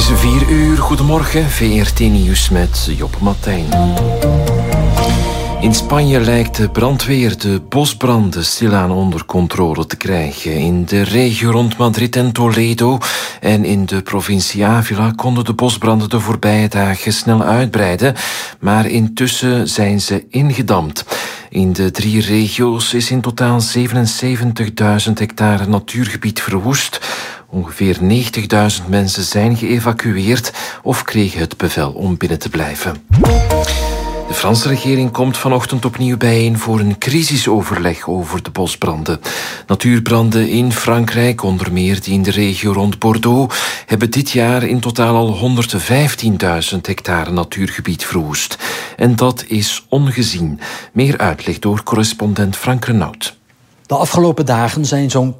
is 4 uur. Goedemorgen, VRT Nieuws met Job Matijn. In Spanje lijkt de brandweer de bosbranden stilaan onder controle te krijgen. In de regio rond Madrid en Toledo en in de provincie Ávila konden de bosbranden de voorbije dagen snel uitbreiden, maar intussen zijn ze ingedamd. In de 3 regio's is in totaal 77.000 hectare natuurgebied verwoest. Ongeveer 90.000 mensen zijn geëvacueerd of kregen het bevel om binnen te blijven. De Franse regering komt vanochtend opnieuw bijeen voor een crisisoverleg over de bosbranden. Natuurbranden in Frankrijk, onder meer die in de regio rond Bordeaux, hebben dit jaar in totaal al 115.000 hectare natuurgebied verwoest. En dat is ongezien. Meer uitleg door correspondent Frank Renaud. De afgelopen dagen zijn zo'n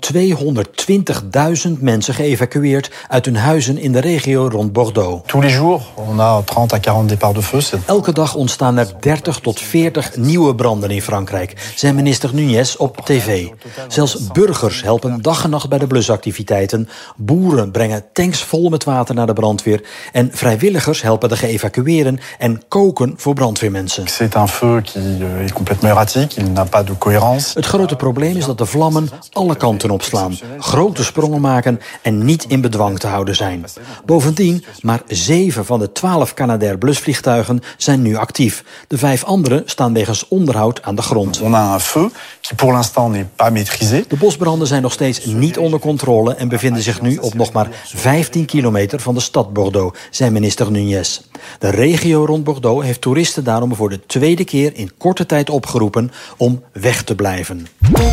220.000 mensen geëvacueerd uit hun huizen in de regio rond Bordeaux. Tous les jours, on a 30 à 40 départs de feu. Elke dag ontstaan er 30 tot 40 nieuwe branden in Frankrijk, zei minister Núñez op tv. Zelfs burgers helpen dag en nacht bij de blusactiviteiten. Boeren brengen tanks vol met water naar de brandweer. En vrijwilligers helpen de geëvacueren en koken voor brandweermensen. C'est un feu qui est complètement erratique, il n'a pas de cohérence. Het grote probleem is dat de vlammen alle kanten opslaan, grote sprongen maken en niet in bedwang te houden zijn. Bovendien, maar 7 van de 12 Canadair blusvliegtuigen zijn nu actief. De 5 andere staan wegens onderhoud aan de grond. On a un feu qui pour l'instant n'est pas maîtrisé. De bosbranden zijn nog steeds niet onder controle en bevinden zich nu op nog maar 15 kilometer van de stad Bordeaux, zei minister Núñez. De regio rond Bordeaux heeft toeristen daarom voor de 2e keer in korte tijd opgeroepen om weg te blijven.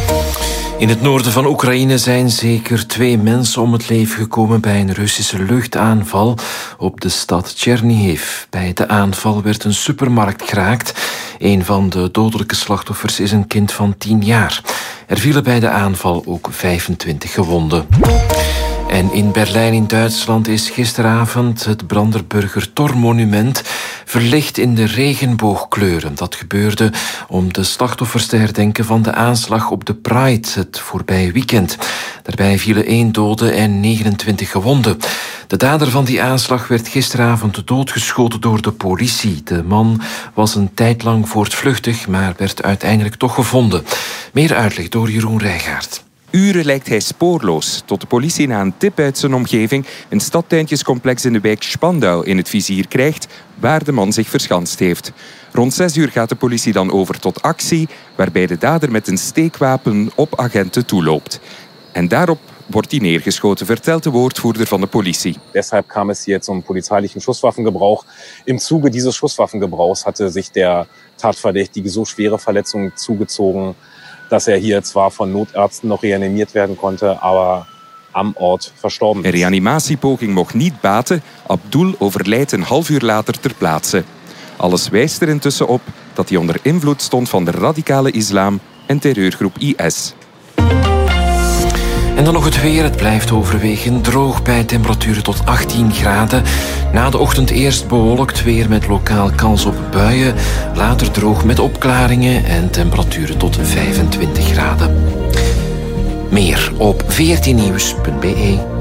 In het noorden van Oekraïne zijn zeker 2 mensen om het leven gekomen bij een Russische luchtaanval op de stad Chernihiv. Bij de aanval werd een supermarkt geraakt. Een van de dodelijke slachtoffers is een kind van 10 jaar. Er vielen bij de aanval ook 25 gewonden. En in Berlijn in Duitsland is gisteravond het Brandenburger Tor-monument verlicht in de regenboogkleuren. Dat gebeurde om de slachtoffers te herdenken van de aanslag op de Pride het voorbije weekend. Daarbij vielen 1 dode en 29 gewonden. De dader van die aanslag werd gisteravond doodgeschoten door de politie. De man was een tijd lang voortvluchtig, maar werd uiteindelijk toch gevonden. Meer uitleg door Jeroen Rijgaard. Uren lijkt hij spoorloos, tot de politie na een tip uit zijn omgeving een stadtuintjescomplex in de wijk Spandau in het vizier krijgt, waar de man zich verschanst heeft. Rond 6 uur gaat de politie dan over tot actie, waarbij de dader met een steekwapen op agenten toeloopt. En daarop wordt hij neergeschoten, vertelt de woordvoerder van de politie. Deshalb kam es hier zum polizeilichen Schusswaffengebrauch. Im Zuge dieses Schusswaffengebrauchs hatte sich der Tatverdächtige so schwere Verletzungen zugezogen, dass hier zwar von Notärzten noch reanimiert werden konnte, aber am Ort verstorben is. Een reanimatiepoging mocht niet baten. Abdul overlijdt een half uur later ter plaatse. Alles wijst er intussen op dat hij onder invloed stond van de radicale islam en terreurgroep IS. En dan nog het weer. Het blijft overwegend droog bij temperaturen tot 18 graden. Na de ochtend eerst bewolkt, weer met lokaal kans op buien. Later droog met opklaringen en temperaturen tot 25 graden. Meer op vrtnieuws.be.